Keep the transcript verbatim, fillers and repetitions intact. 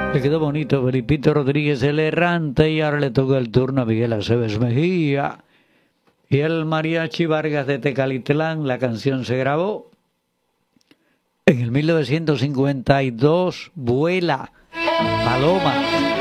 Le quedó bonito Felipito Rodríguez, el errante, y ahora le toca el turno a Miguel Aceves Mejía. Y el Mariachi Vargas de Tecalitlán. La canción se grabó en el mil novecientos cincuenta y dos. Vuela, Paloma.